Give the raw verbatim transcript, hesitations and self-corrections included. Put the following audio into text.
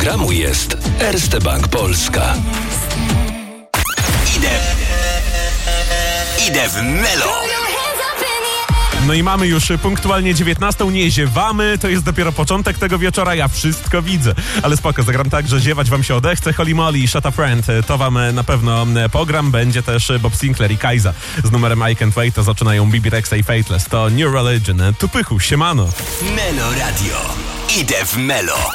Gramu jest Erste Bank Polska. Idę. Idę w Melo. No i mamy już punktualnie dziewiętnastą, nie ziewamy, to jest dopiero początek tego wieczora, ja wszystko widzę. Ale spoko, zagram tak, że ziewać wam się odechce. Holly Molly, Shut a Friend, to wam na pewno pogram. Będzie też Bob Sinclair i Kaiza z numerem I Can't Wait, to zaczynają B B Rexha i Fateless. To New Religion, tu pychu, siemano. Melo Radio. Idę w Melo.